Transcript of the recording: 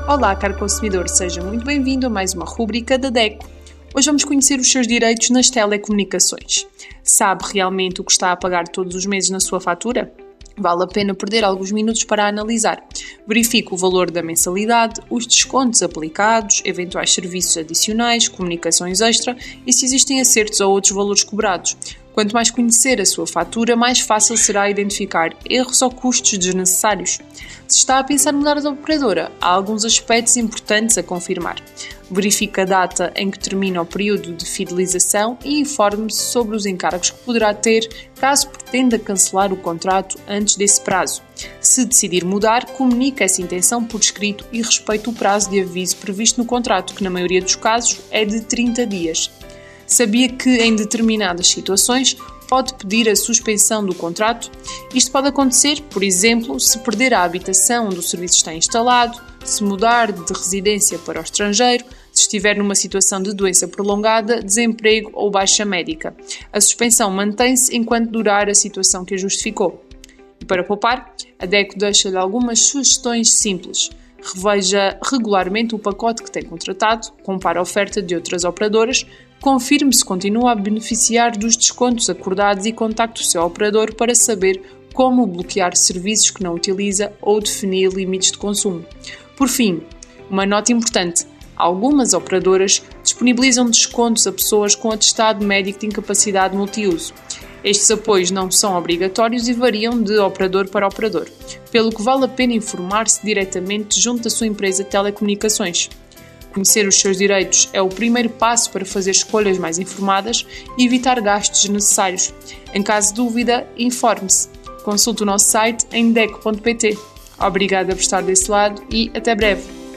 Olá, caro consumidor, seja muito bem-vindo a mais uma rúbrica da DECO. Hoje vamos conhecer os seus direitos nas telecomunicações. Sabe realmente o que está a pagar todos os meses na sua fatura? Vale a pena perder alguns minutos para analisar. Verifique o valor da mensalidade, os descontos aplicados, eventuais serviços adicionais, comunicações extra e se existem acertos ou outros valores cobrados. Quanto mais conhecer a sua fatura, mais fácil será identificar erros ou custos desnecessários. Se está a pensar em mudar de operadora, há alguns aspectos importantes a confirmar. Verifique a data em que termina o período de fidelização e informe-se sobre os encargos que poderá ter caso pretenda cancelar o contrato antes desse prazo. Se decidir mudar, comunique essa intenção por escrito e respeite o prazo de aviso previsto no contrato, que na maioria dos casos é de 30 dias. Sabia que, em determinadas situações, pode pedir a suspensão do contrato? Isto pode acontecer, por exemplo, se perder a habitação onde o serviço está instalado, se mudar de residência para o estrangeiro, se estiver numa situação de doença prolongada, desemprego ou baixa médica. A suspensão mantém-se enquanto durar a situação que a justificou. E para poupar, a DECO deixa-lhe algumas sugestões simples. Reveja regularmente o pacote que tem contratado, compare a oferta de outras operadoras, confirme se continua a beneficiar dos descontos acordados e contacte o seu operador para saber como bloquear serviços que não utiliza ou definir limites de consumo. Por fim, uma nota importante: algumas operadoras disponibilizam descontos a pessoas com atestado médico de incapacidade multiuso. Estes apoios não são obrigatórios e variam de operador para operador, pelo que vale a pena informar-se diretamente junto da sua empresa de telecomunicações. Conhecer os seus direitos é o primeiro passo para fazer escolhas mais informadas e evitar gastos desnecessários. Em caso de dúvida, informe-se. Consulte o nosso site em deco.pt. Obrigada por estar desse lado e até breve!